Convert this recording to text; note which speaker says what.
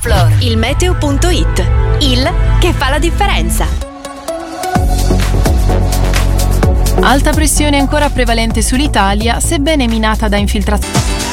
Speaker 1: Explore, il meteo.it, il che fa la differenza.
Speaker 2: Alta pressione ancora prevalente sull'Italia, sebbene minata da infiltrazioni.